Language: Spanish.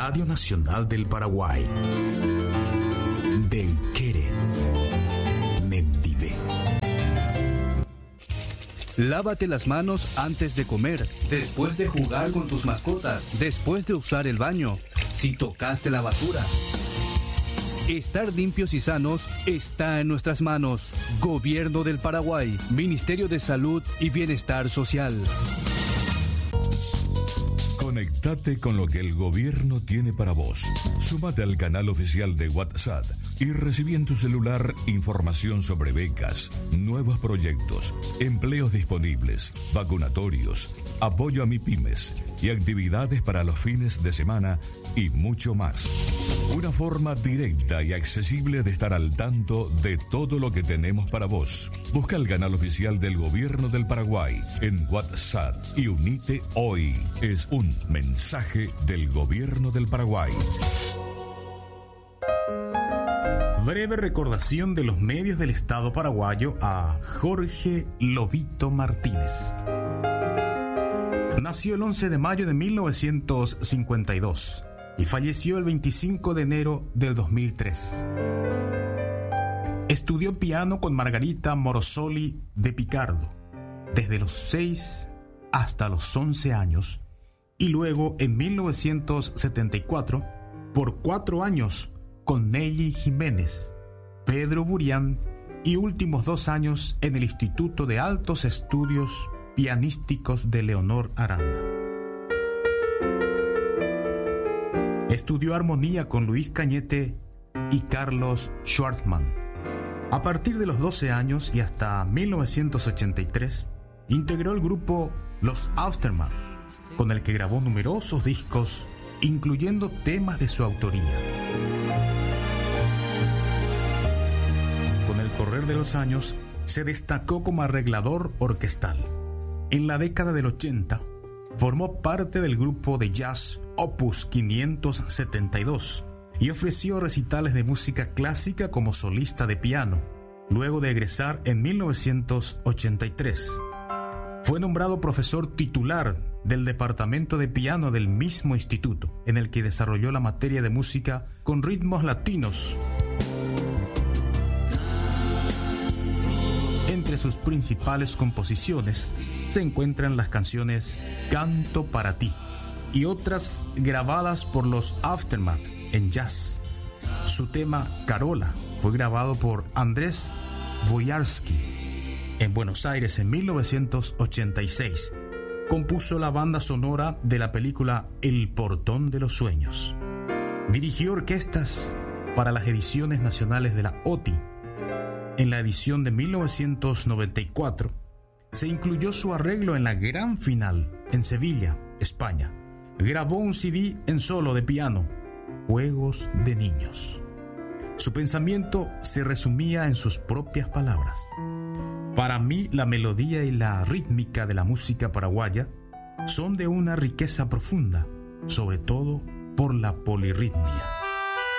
Radio Nacional del Paraguay. Belquere. Mendive. Lávate las manos antes de comer, después de jugar con tus mascotas, después de usar el baño, si tocaste la basura. Estar limpios y sanos está en nuestras manos. Gobierno del Paraguay, Ministerio de Salud y Bienestar Social. Conectate con lo que el gobierno tiene para vos. Súmate al canal oficial de WhatsApp y recibí en tu celular información sobre becas, nuevos proyectos, empleos disponibles, vacunatorios, apoyo a MIPYMES y actividades para los fines de semana y mucho más. Una forma directa y accesible de estar al tanto de todo lo que tenemos para vos. Busca el canal oficial del Gobierno del Paraguay en WhatsApp y unite hoy. Es un mensaje del Gobierno del Paraguay. Breve recordación de los medios del Estado paraguayo a Jorge Lobito Martínez. Nació el 11 de mayo de 1952 y falleció el 25 de enero del 2003. Estudió piano con Margarita Morosoli de Picardo desde los 6 hasta los 11 años y luego en 1974 por 4 años con Nelly Jiménez, Pedro Burián y últimos 2 años en el Instituto de Altos Estudios Pianísticos de Leonor Aranda. Estudió armonía con Luis Cañete y Carlos Schwartzman. A partir de los 12 años y hasta 1983, integró el grupo Los Aftermath, con el que grabó numerosos discos, incluyendo temas de su autoría. Con el correr de los años, se destacó como arreglador orquestal. En la década del 80, formó parte del grupo de jazz Opus 572 y ofreció recitales de música clásica como solista de piano, luego de egresar en 1983. Fue nombrado profesor titular del departamento de piano del mismo instituto, en el que desarrolló la materia de música con ritmos latinos. Entre sus principales composiciones se encuentran las canciones Canto para ti y otras grabadas por los Aftermath en jazz. Su tema Carola fue grabado por Andrés Wojarski en Buenos Aires en 1986. Compuso la banda sonora de la película El Portón de los Sueños. Dirigió orquestas para las ediciones nacionales de la OTI. En la edición de 1994 se incluyó su arreglo en la gran final en Sevilla, España. Grabó un CD en solo de piano, Juegos de Niños. Su pensamiento se resumía en sus propias palabras. Para mí, la melodía y la rítmica de la música paraguaya son de una riqueza profunda, sobre todo por la polirritmia.